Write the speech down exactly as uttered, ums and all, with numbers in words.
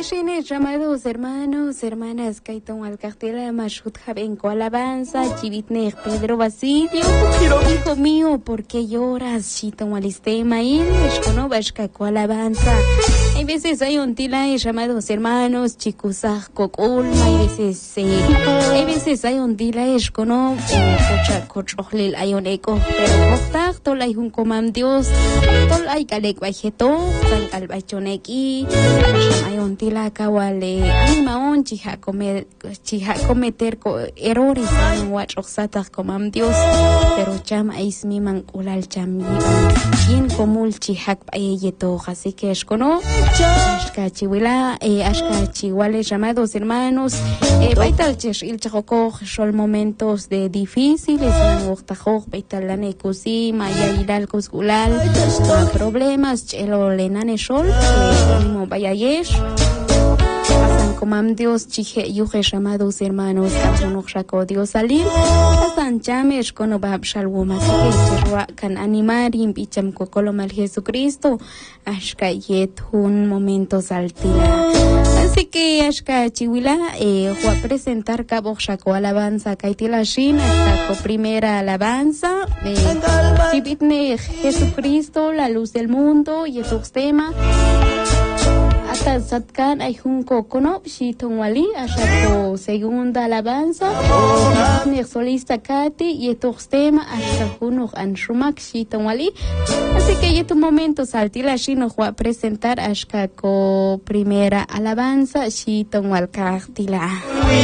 Ashine, llamados hermanos, hermanas, Kaiton Alcastela, Mashut Jabenco Alabanza, Chivitne, Pedro Basilio, hijo mío, ¿por qué lloras? Chiton Alistema, il, Esconovashka, Alabanza. Hay veces hay un tila llamados hermanos, chicusaj, cocolma, hay veces, eh, hay veces hay un tila escono, cocha, cochohlil, hay un eco, pero costar, tol hay un comam Dios, tol hay calec bajeto, tan calbachoneki, hay un tila kawale, animaon, chiha comer, chiha cometer errores, hay un wachoxatas comam Dios, pero chama es mi man ulal cham, yin comul chihak payeto, así que escono. Ashka chihuila, eh, ashka chihuales llamados hermanos, eh, baital chesh il chakoko, shol momentos de difíciles, en woktajok, baital lane kusi, maya ilal kusgulal, problemas, chelo lenane shol, eh, mimo bayayesh. Comam Dios chije yuje llamados hermanos kapunok shako Dios salir asan chamesh kono bab shalwoma que kan animar impicham kokolo mal Jesucristo ashka yet un momento saltila. Así que ashka chiwila eh voy a presentar cabo shako alabanza kaitila shin hasta ko primera alabanza de Chibitne Jesucristo la luz del mundo y esos temas hasta satkan ay junco kono shiton wali hasta segunda alabanza ni solista kati y estos temas hasta junok anshumak shiton wali. Así que en estos momentos saltila shino voy a presentar hasta ko primera alabanza shiton wal kartila.